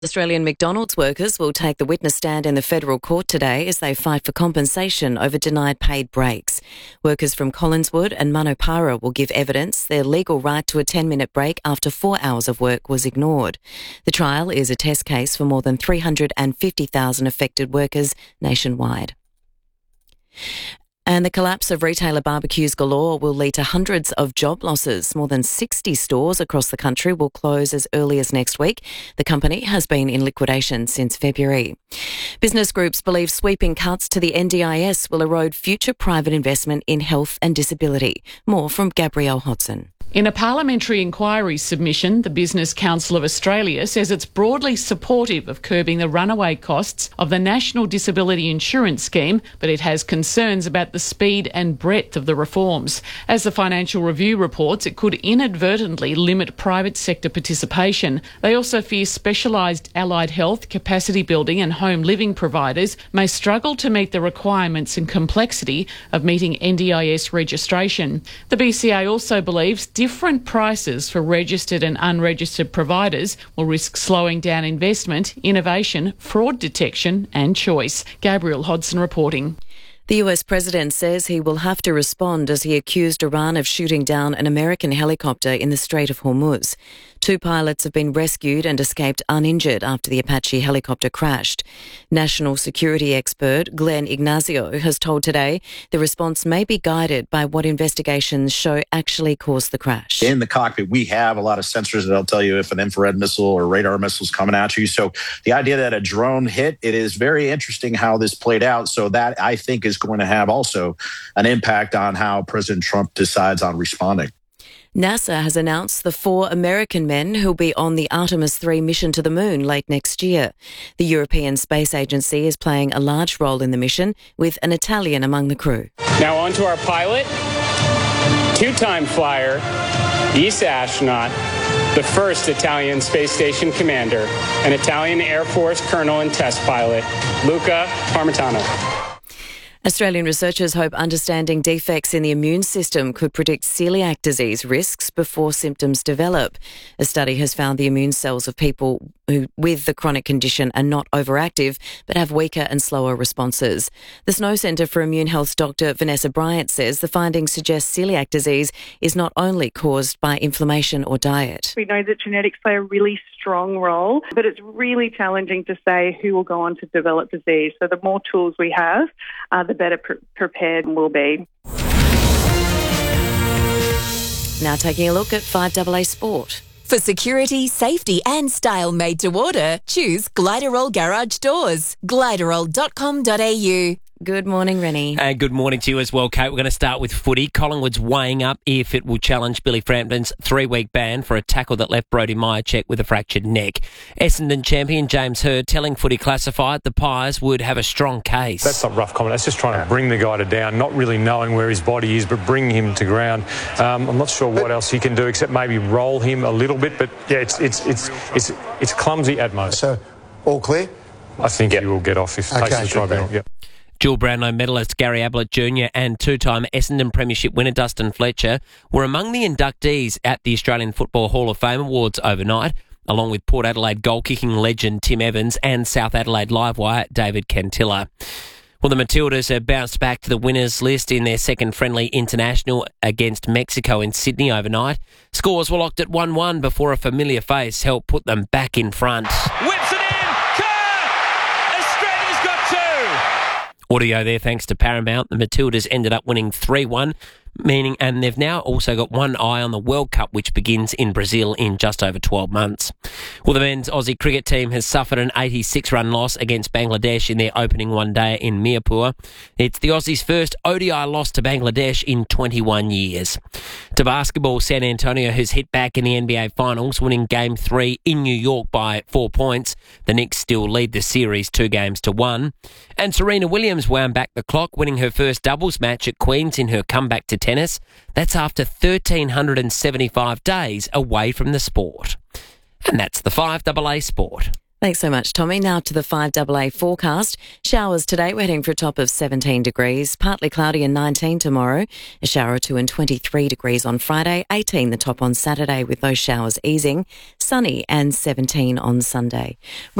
Australian McDonald's workers will take the witness stand in the federal court today as they fight for compensation over denied paid breaks. Workers from Collinswood and Manupara will give evidence their legal right to a 10-minute break after 4 hours of work was ignored. The trial is a test case for more than 350,000 affected workers nationwide. And the collapse of retailer barbecues galore will lead to hundreds of job losses. More than 60 stores across the country will close as early as next week. The company has been in liquidation since February. Business groups believe sweeping cuts to the NDIS will erode future private investment in health and disability. More from Gabrielle Hodson. In a parliamentary inquiry submission, the Business Council of Australia says it's broadly supportive of curbing the runaway costs of the National Disability Insurance Scheme, but it has concerns about the speed and breadth of the reforms. As the Financial Review reports, it could inadvertently limit private sector participation. They also fear specialised allied health, capacity building and home living providers may struggle to meet the requirements and complexity of meeting NDIS registration. The BCA also believes different prices for registered and unregistered providers will risk slowing down investment, innovation, fraud detection and choice. Gabrielle Hodson reporting. The US president says he will have to respond as he accused Iran of shooting down an American helicopter in the Strait of Hormuz. 2 pilots have been rescued and escaped uninjured after the Apache helicopter crashed. National security expert Glenn Ignazio has told Today the response may be guided by what investigations show actually caused the crash. In the cockpit, we have a lot of sensors that'll tell you if an infrared missile or radar missile is coming at you. So the idea that a drone hit, it is very interesting how this played out. So that, I think, is going to have also an impact on how President Trump decides on responding. NASA has announced the 4 American men who'll be on the Artemis 3 mission to the moon late next year. The European Space Agency is playing a large role in the mission, with an Italian among the crew. Now on to our pilot, 2-time flyer, ESA astronaut, the first Italian space station commander, an Italian Air Force colonel and test pilot, Luca Parmitano. Australian researchers hope understanding defects in the immune system could predict celiac disease risks before symptoms develop. A study has found the immune cells of people with the chronic condition are not overactive but have weaker and slower responses. The Snow Centre for Immune Health's Dr. Vanessa Bryant says the findings suggest celiac disease is not only caused by inflammation or diet. We know that genetics play a really strong role, but it's really challenging to say who will go on to develop disease. So the more tools we have, the better prepared we'll be. Now taking a look at 5AA Sport. For security, safety and style made to order, choose Gliderol Garage Doors. Gliderol.com.au. Good morning, Rennie. And good morning to you as well, Kate. We're going to start with footy. Collingwood's weighing up if it will challenge Billy Frampton's 3-week ban for a tackle that left Brodie Myercheck with a fractured neck. Essendon champion James Hird telling Footy Classified the Pies would have a strong case. That's not rough comment. That's just trying to bring the guy to down, not really knowing where his body is, but bringing him to ground. I'm not sure what else he can do except maybe roll him a little bit, but yeah, it's clumsy at most. So, all clear? I think he will get off if takes the tribunal. Yep. Dual Brownlow medalist Gary Ablett Jr. and 2-time Essendon Premiership winner Dustin Fletcher were among the inductees at the Australian Football Hall of Fame Awards overnight, along with Port Adelaide goal-kicking legend Tim Evans and South Adelaide Livewire David Cantilla. Well, the Matildas have bounced back to the winners list in their second friendly international against Mexico in Sydney overnight. Scores were locked at 1-1 before a familiar face helped put them back in front. Whips it in! Australia's got 2! Audio there thanks to Paramount. The Matildas ended up winning 3-1, and they've now also got one eye on the World Cup, which begins in Brazil in just over 12 months. Well, the men's Aussie cricket team has suffered an 86-run loss against Bangladesh in their opening one-day in Mirpur. It's the Aussies' first ODI loss to Bangladesh in 21 years. To basketball, San Antonio has hit back in the NBA Finals, winning Game 3 in New York by 4 points. The Knicks still lead the series 2-1. And Serena Williams wound back the clock, winning her first doubles match at Queen's in her comeback to tennis. That's after 1,375 days away from the sport. And that's the 5AA Sport. Thanks so much, Tommy. Now to the 5AA forecast. Showers today. We're heading for a top of 17 degrees. Partly cloudy and 19 tomorrow. A shower or two and 23 degrees on Friday. 18 the top on Saturday with those showers easing. Sunny and 17 on Sunday.